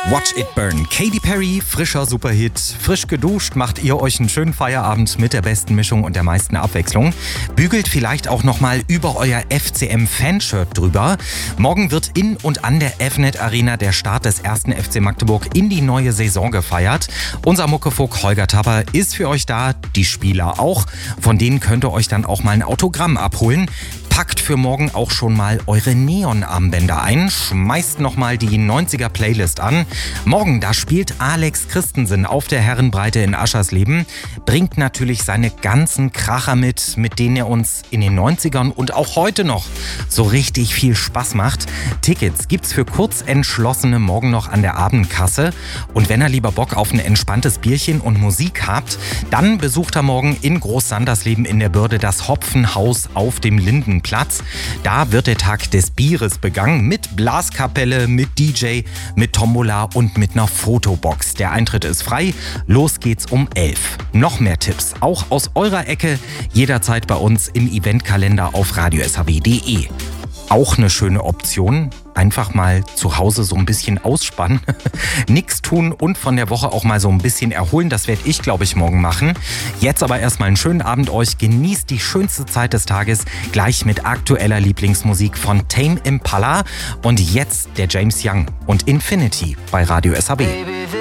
Watch It Burn. Katy Perry, frischer Superhit. Frisch geduscht macht ihr euch einen schönen Feierabend mit der besten Mischung und der meisten Abwechslung. Bügelt vielleicht auch nochmal über euer FCM-Fanshirt drüber. Morgen wird in und an der FNet Arena der Start des 1. FC Magdeburg in die neue Saison gefeiert. Unser Muckefuck Holger Tapper ist für euch da, die Spieler auch. Von denen könnt ihr euch dann auch mal ein Autogramm abholen. Packt für morgen auch schon mal eure Neon-Armbänder ein, schmeißt nochmal die 90er-Playlist an. Morgen, da spielt Alex Christensen auf der Herrenbreite in Aschersleben, bringt natürlich seine ganzen Kracher mit denen er uns in den 90ern und auch heute noch so richtig viel Spaß macht. Tickets gibt's für Kurzentschlossene morgen noch an der Abendkasse. Und wenn ihr lieber Bock auf ein entspanntes Bierchen und Musik habt, dann besucht er morgen in Groß-Sandersleben in der Bürde das Hopfenhaus auf dem Lindenplatz. Da wird der Tag des Bieres begangen mit Blaskapelle, mit DJ, mit Tombola und mit einer Fotobox. Der Eintritt ist frei. Los geht's um 11. Noch mehr Tipps, auch aus eurer Ecke, jederzeit bei uns im Eventkalender auf radioshw.de. Auch eine schöne Option. Einfach mal zu Hause so ein bisschen ausspannen, nichts tun und von der Woche auch mal so ein bisschen erholen. Das werde ich, glaube ich, morgen machen. Jetzt aber erstmal einen schönen Abend euch. Genießt die schönste Zeit des Tages gleich mit aktueller Lieblingsmusik von Tame Impala. Und jetzt der James Young und Infinity bei Radio SHB.